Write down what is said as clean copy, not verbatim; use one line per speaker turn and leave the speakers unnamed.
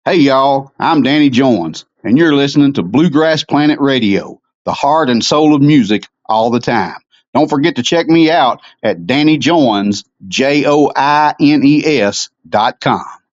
Hey, y'all, I'm Danny Jones, and you're listening to Bluegrass Planet Radio, the heart and soul of music all the time. Don't forget to check me out at DannyJoines, JOINES.com.